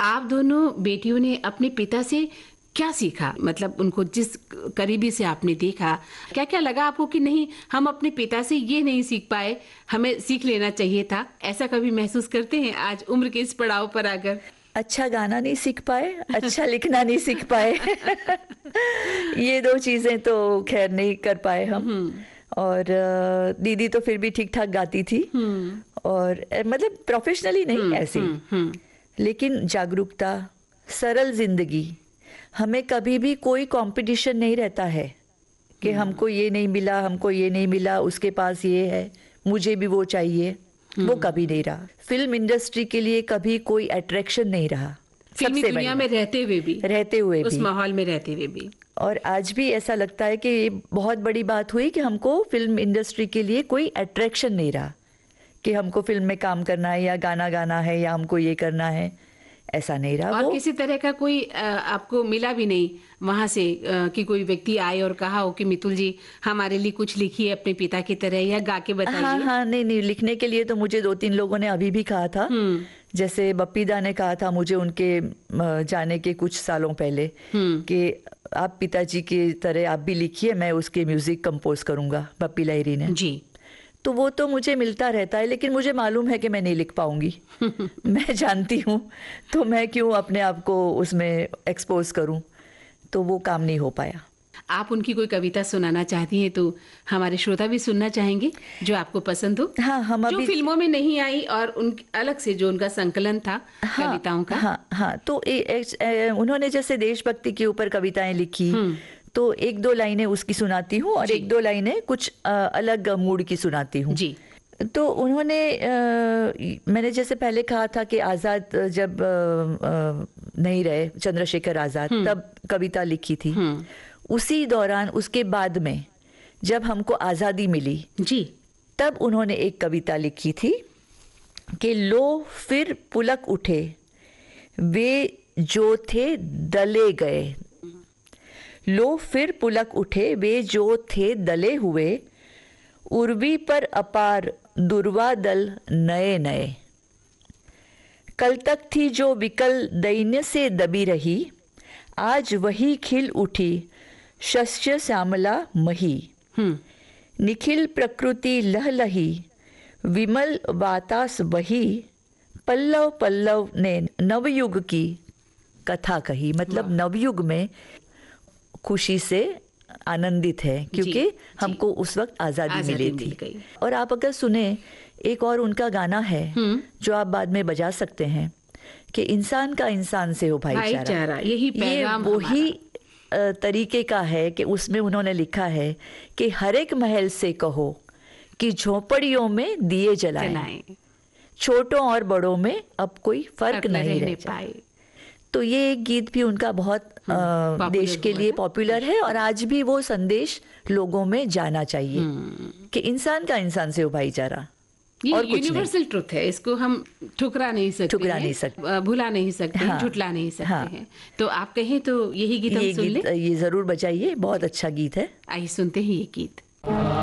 आप दोनों बेटियों ने अपने पिता से क्या सीखा? मतलब उनको जिस करीबी से आपने देखा, क्या क्या लगा आपको कि नहीं, हम अपने पिता से ये नहीं सीख पाए, हमें सीख लेना चाहिए था? ऐसा कभी महसूस करते हैं आज उम्र के इस पड़ाव पर आकर? अच्छा गाना नहीं सीख पाए, अच्छा लिखना नहीं सीख पाए। ये दो चीजें तो खैर नहीं कर पाए हम। और दीदी तो फिर भी ठीक ठाक गाती थी, और मतलब प्रोफेशनली नहीं, ऐसे ही। लेकिन जागरूकता, सरल जिंदगी, हमें कभी भी कोई कंपटीशन नहीं रहता है कि हमको ये नहीं मिला, हमको ये नहीं मिला, उसके पास ये है, मुझे भी वो चाहिए। वो कभी नहीं रहा। फिल्म इंडस्ट्री के लिए कभी कोई अट्रैक्शन नहीं रहा, फिल्मी दुनिया में रहते हुए भी उस माहौल में रहते हुए भी। और आज भी ऐसा लगता है कि ये बहुत बड़ी बात हुई कि हमको फिल्म इंडस्ट्री के लिए कोई अट्रैक्शन नहीं रहा कि हमको फिल्म में काम करना है या गाना गाना है या हमको ये करना है, ऐसा नहीं रहा। और वो किसी तरह का कोई आपको मिला भी नहीं वहां से कि कोई व्यक्ति आए और कहा हो कि मितुल जी हमारे लिए कुछ लिखिए अपने पिता की तरह, या गा के बताइए? हाँ, नहीं, लिखने के लिए तो मुझे 2-3 लोगों ने अभी भी कहा था। जैसे बप्पीदा ने कहा था मुझे उनके जाने के कुछ सालों पहले कि आप पिताजी की तरह आप भी लिखिए, मैं उसके म्यूजिक कंपोज करूंगा, बप्पी लहिरी ने जी। तो वो तो मुझे मिलता रहता है, लेकिन मुझे मालूम है कि मैं नहीं लिख पाऊंगी। मैं जानती हूँ, तो मैं क्यों अपने आप को उसमें एक्सपोज करूं, तो वो काम नहीं हो पाया। आप उनकी कोई कविता सुनाना चाहती हैं तो हमारे श्रोता भी सुनना चाहेंगे जो आपको पसंद हो? हाँ, हम जो अभी फिल्मों में नहीं आई और उन अलग से जो उनका संकलन था कविताओं का। हाँ, तो उन्होंने जैसे देशभक्ति के ऊपर कविताएं लिखी, तो 1-2 लाइनें उसकी सुनाती हूँ और 1-2 लाइनें कुछ अलग मूड की सुनाती हूँ जी। तो उन्होंने मैंने जैसे पहले कहा था कि आज़ाद जब नहीं रहे, चंद्रशेखर आज़ाद, तब कविता लिखी थी। उसी दौरान, उसके बाद में जब हमको आज़ादी मिली जी, तब उन्होंने एक कविता लिखी थी कि लो फिर पुलक उठे वे जो थे दले गए। लो फिर पुलक उठे वे जो थे दले हुए, उर्वी पर अपार दुर्वा दल नए नए। कल तक थी जो विकल दैन्य से दबी रही, आज वही खिल उठी शस्य श्यामला मही। निखिल प्रकृति लहलही विमल वातास बही, पल्लव पल्लव ने नवयुग की कथा कही। मतलब नवयुग में खुशी से आनंदित है क्योंकि हमको उस वक्त आजादी मिली थी। और आप अगर सुने, एक और उनका गाना है जो आप बाद में बजा सकते हैं कि इंसान का इंसान से हो भाईचारा। यही पैगाम वही तरीके का है कि उसमें उन्होंने लिखा है कि हर एक महल से कहो कि झोपड़ियों में दिए जलाएं, छोटों और बड़ों में अब कोई फर्क नहीं रह पाए। तो ये एक गीत भी उनका बहुत देश के लिए पॉपुलर है, और आज भी वो संदेश लोगों में जाना चाहिए कि इंसान का इंसान से हो भाईचारा। ये यूनिवर्सल ट्रुथ है, इसको हम ठुकरा नहीं सकते, भुला नहीं सकते, झुटला नहीं सकते हैं। तो आप कहें तो यही गीत हम सुन लें? ये जरूर बजाइए, बहुत अच्छा गीत है। आइए सुनते हैं ये गीत।